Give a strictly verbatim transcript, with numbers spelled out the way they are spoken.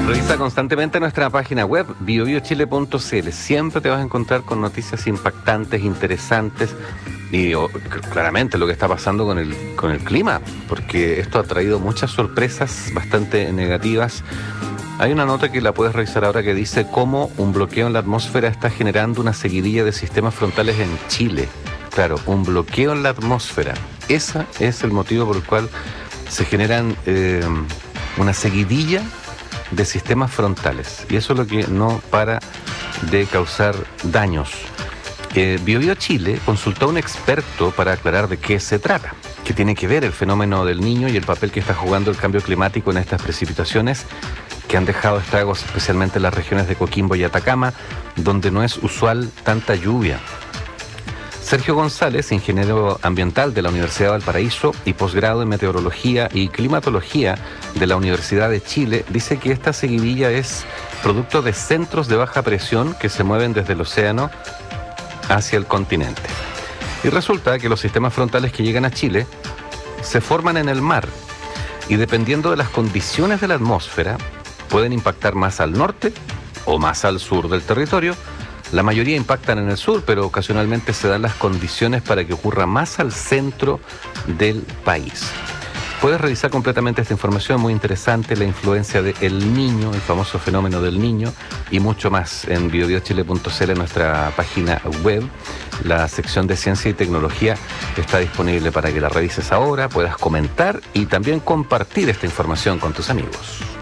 Revisa constantemente nuestra página web bio bio chile punto c l. Siempre te vas a encontrar con noticias impactantes, interesantes y oh, claramente lo que está pasando con el, con el clima, porque esto ha traído muchas sorpresas bastante negativas. Hay una nota que la puedes revisar ahora que dice cómo un bloqueo en la atmósfera está generando una seguidilla de sistemas frontales en Chile. Claro, un bloqueo en la atmósfera. Ese es el motivo por el cual se generan eh, una seguidilla de sistemas frontales. Y eso es lo que no para de causar daños. Eh, Bio Bio Chile consultó a un experto para aclarar de qué se trata, qué tiene que ver el fenómeno del Niño y el papel que está jugando el cambio climático en estas precipitaciones que han dejado estragos especialmente en las regiones de Coquimbo y Atacama, donde no es usual tanta lluvia. Sergio González, ingeniero ambiental de la Universidad de Valparaíso y posgrado en meteorología y climatología de la Universidad de Chile, dice que esta seguidilla es producto de centros de baja presión que se mueven desde el océano hacia el continente. Y resulta que los sistemas frontales que llegan a Chile se forman en el mar y dependiendo de las condiciones de la atmósfera pueden impactar más al norte o más al sur del territorio. La mayoría impactan en el sur, pero ocasionalmente se dan las condiciones para que ocurra más al centro del país. Puedes revisar completamente esta información, muy interesante, la influencia del Niño, el famoso fenómeno del Niño, y mucho más en bio bio chile punto c l, en nuestra página web. La sección de ciencia y tecnología está disponible para que la revises ahora, puedas comentar y también compartir esta información con tus amigos.